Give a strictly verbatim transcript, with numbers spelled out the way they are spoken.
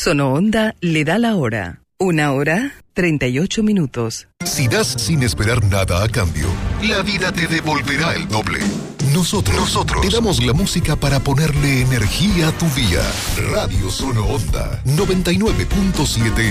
Sono Onda le da la hora. Una hora, treinta y ocho minutos. Si das sin esperar nada a cambio, la vida te devolverá el doble. Nosotros, nosotros te damos la música para ponerle energía a tu día. Radio Sono Onda noventa y nueve punto siete